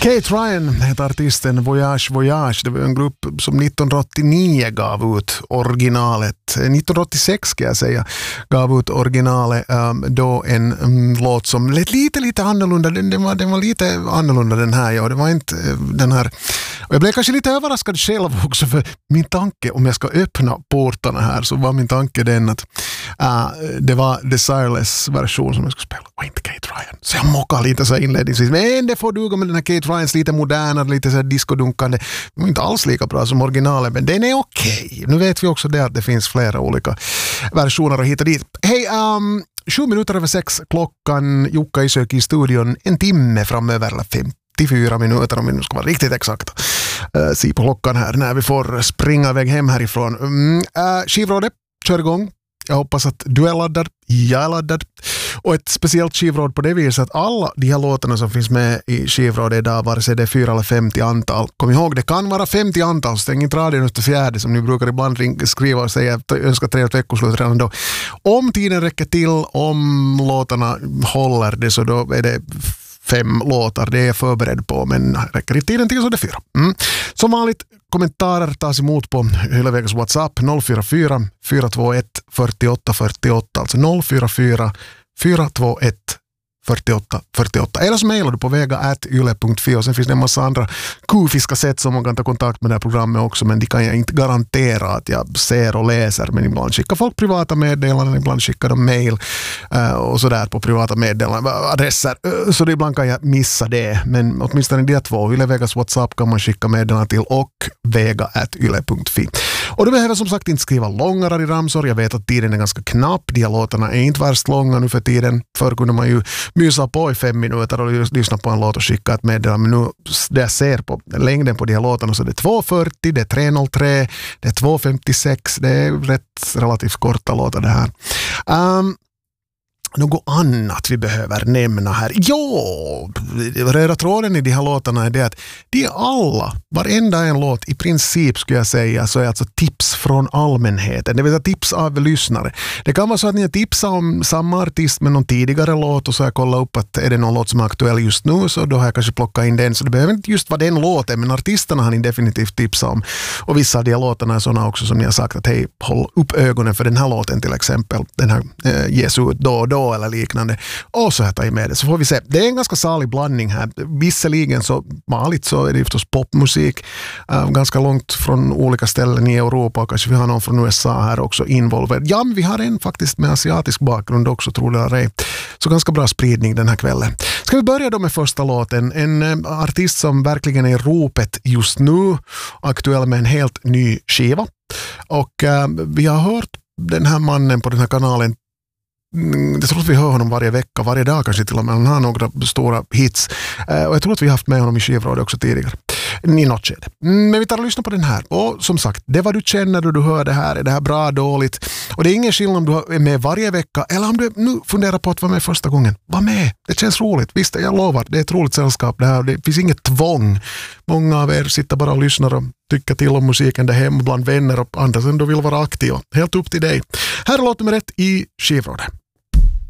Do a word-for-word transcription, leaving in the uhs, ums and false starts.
Kate Ryan heter artisten. Voyage Voyage. Det var en grupp som nittonhundraåttionio gav ut originalet. nittonhundraåttiosex ska jag säga gav ut originalet. Um, då en um, låt som lät lite lite annorlunda. Den, den, var, den var lite annorlunda den här. Ja. Det var inte uh, den här. Och jag blev kanske lite överraskad själv också, för min tanke, om jag ska öppna portarna här, så var min tanke den att uh, det var Desireless-version som jag skulle spela, och inte Kate Ryan. Så jag mockade lite så inledningsvis. Men det får duga med den här Kate Ryans lite modernare, lite så här discodunkande. Det var inte alls lika bra som originalet, men den är okej. Okay. Nu vet vi också det att det finns flera olika versioner att hitta dit. Hej, um, sju minuter över sex klockan, Jukka Isök i studion, en timme framöver, eller femtiofyra minuter om vi nu ska vara riktigt exakta. Uh, se på klockan här när vi får springa iväg hem härifrån. Mm, uh, skivrådet, kör igång. Jag hoppas att du är laddad, jag är laddad. Och ett speciellt skivråd på det viset att alla de här låtarna som finns med i skivrådet idag, vare sig det är fyra eller femtio antal. Kom ihåg, det kan vara femtio antal, stäng inte radion efter fjärde som ni brukar ibland ring, skriva och säga att önska tre veckoslut redan då. Om tiden räcker till, om låtarna håller det, så då är det fem låtar, det är jag förberedd på, men räcker i tiden till så det är fyra. Mm. Som vanligt, kommentarer tas emot på Yle-Vegas WhatsApp noll fyra fyra fyra två ett fyra åtta fyra åtta, alltså noll fyra fyra fyra två ett fyra åtta fyra åtta. Eller så mejlar du på vega at yle punkt fi, och sen finns det en massa andra kufiska sätt som man kan ta kontakt med det här programmet också, men de kan jag inte garantera att jag ser och läser, men ibland skickar folk privata meddelanden, ibland skickar de mejl uh, och sådär på privata meddelanden, adresser, uh, så det ibland kan jag missa det, men åtminstone de två, Yle Vegas WhatsApp kan man skicka meddelanden till, och vega at yle punkt fi. Och du behöver som sagt inte skriva långa radioramsor, jag vet att tiden är ganska knapp, de här låtarna är inte värst långa nu för tiden, förr kunde man ju mysa på i fem minuter och lyssna på en låt och skicka ett meddelande, men nu det jag ser på längden på de här låtarna, så det är två fyrtio, det är tre noll tre, det är två femtiosex, det är rätt relativt korta låtar det här. Um, Något annat vi behöver nämna här. Ja, röda tråden i de här låtarna är det att de är alla, varenda en låt i princip skulle jag säga, så är alltså tips från allmänheten. Det vill säga tips av lyssnare. Det kan vara så att ni har tipsat om samma artist med någon tidigare låt, och så har jag kollat upp att är det någon låt som är aktuell just nu, så då har jag kanske plockat in den. Så det behöver inte just vara den låten, men artisterna har ni definitivt tipsat om. Och vissa av de här låtarna är sådana också som ni har sagt att hej, håll upp ögonen för den här låten till exempel. Den här eh, ges ut då och då eller liknande. Och så här tar jag med det. Så får vi se. Det är en ganska salig blandning här. Visserligen så vanligt så är det förstås popmusik. Uh, ganska långt från olika ställen i Europa. Kanske vi har någon från U S A här också involverad. Ja, men vi har en faktiskt med asiatisk bakgrund också, tror jag det är. Så ganska bra spridning den här kvällen. Ska vi börja då med första låten. En uh, artist som verkligen är i ropet just nu. Aktuell med en helt ny skiva. Och uh, vi har hört den här mannen på den här kanalen. Jag tror att vi hör honom varje vecka, varje dag kanske till och med. Han har några stora hits. Uh, och jag tror att vi har haft med honom i skivrådet också tidigare. I något skede. Men vi tar och lyssnar på den här. Och som sagt, det vad du känner då du hör det här. Är det här bra, dåligt? Och det är ingen skillnad om du är med varje vecka eller om du nu funderar på att vara med första gången. Var med. Det känns roligt. Visst, jag lovar. Det är ett roligt sällskap det här. Det finns inget tvång. Många av er sitter bara och lyssnar och tycker till om musiken där hemma bland vänner och andra som då vill vara aktiva. Helt upp till dig. Här är låt nummer ett i skivrådet.